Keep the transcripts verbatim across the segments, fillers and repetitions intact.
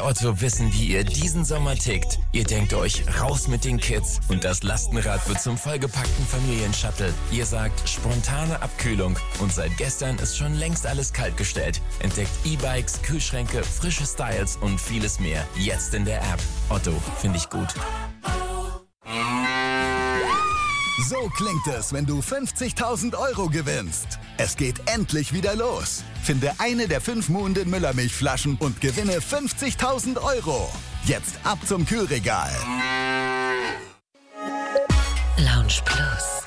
Otto wissen, wie ihr diesen Sommer tickt. Ihr denkt euch, raus mit den Kids und das Lastenrad wird zum vollgepackten Familienshuttle. Ihr sagt, spontane Abkühlung und seit gestern ist schon längst alles kaltgestellt. Entdeckt E-Bikes, Kühlschränke, frische Styles und vieles mehr. Jetzt in der App. Otto, finde ich gut. So klingt es, wenn du fünfzigtausend Euro gewinnst. Es geht endlich wieder los. Finde eine der fünf Muhlen Müller-Milchflaschen und gewinne fünfzigtausend Euro. Jetzt ab zum Kühlregal. Lounge Plus.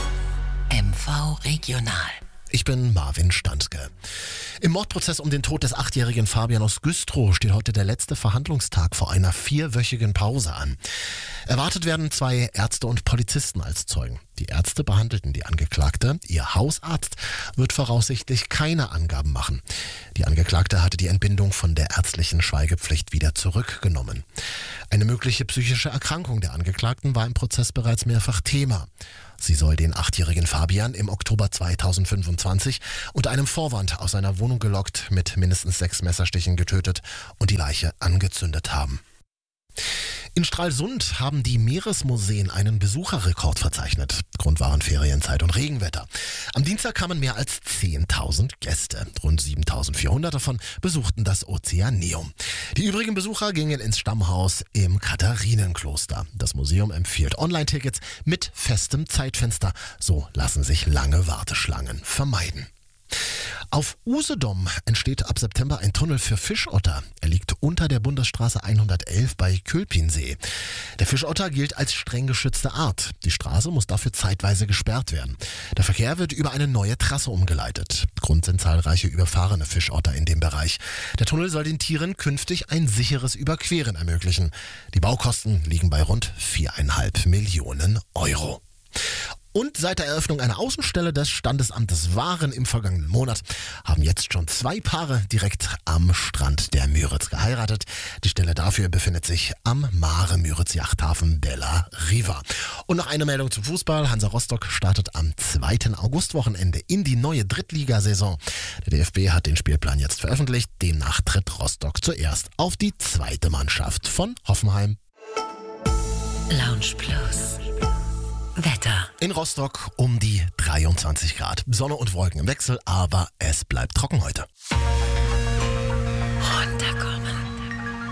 M V Regional. Ich bin Marvin Standke. Im Mordprozess um den Tod des achtjährigen Fabian aus Güstrow steht heute der letzte Verhandlungstag vor einer vierwöchigen Pause an. Erwartet werden zwei Ärzte und Polizisten als Zeugen. Die Ärzte behandelten die Angeklagte. Ihr Hausarzt wird voraussichtlich keine Angaben machen. Die Angeklagte hatte die Entbindung von der ärztlichen Schweigepflicht wieder zurückgenommen. Eine mögliche psychische Erkrankung der Angeklagten war im Prozess bereits mehrfach Thema. Sie soll den achtjährigen Fabian im Oktober zweitausendfünfundzwanzig unter einem Vorwand aus seiner Wohnung gelockt, mit mindestens sechs Messerstichen getötet und die Leiche angezündet haben. In Stralsund haben die Meeresmuseen einen Besucherrekord verzeichnet. Grund waren Ferienzeit und Regenwetter. Am Dienstag kamen mehr als zehntausend Gäste. Rund siebentausendvierhundert davon besuchten das Ozeaneum. Die übrigen Besucher gingen ins Stammhaus im Katharinenkloster. Das Museum empfiehlt Online-Tickets mit festem Zeitfenster. So lassen sich lange Warteschlangen vermeiden. Auf Usedom entsteht ab September ein Tunnel für Fischotter. Er liegt unter der Bundesstraße hundertelf bei Kölpinsee. Der Fischotter gilt als streng geschützte Art. Die Straße muss dafür zeitweise gesperrt werden. Der Verkehr wird über eine neue Trasse umgeleitet. Grund sind zahlreiche überfahrene Fischotter in dem Bereich. Der Tunnel soll den Tieren künftig ein sicheres Überqueren ermöglichen. Die Baukosten liegen bei rund viereinhalb Millionen Euro. Und seit der Eröffnung einer Außenstelle des Standesamtes Waren im vergangenen Monat haben jetzt schon zwei Paare direkt am Strand der Müritz geheiratet. Die Stelle dafür befindet sich am Mare-Müritz-Yachthafen Bella Riva. Und noch eine Meldung zum Fußball. Hansa Rostock startet am zweiten Augustwochenende in die neue Drittligasaison. Der D F B hat den Spielplan jetzt veröffentlicht. Demnach tritt Rostock zuerst auf die zweite Mannschaft von Hoffenheim. Lounge Plus. Wetter. In Rostock um die dreiundzwanzig Grad. Sonne und Wolken im Wechsel, aber es bleibt trocken heute.